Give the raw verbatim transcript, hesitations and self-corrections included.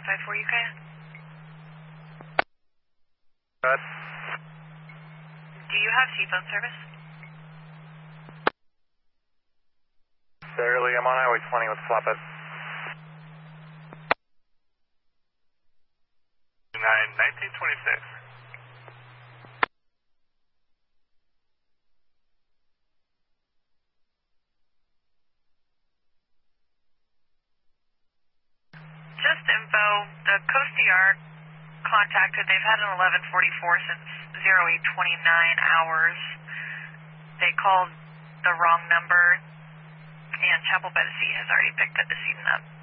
five four U K. Good. Do you have T-phone service? Barely. I'm on Highway twenty with Flatbed. nine nineteen twenty-six. Just info, the Coast D R contacted, they've had an eleven forty-four since zero eight twenty-nine hours. They called the wrong number, and Chapel by the Sea has already picked the decedent up.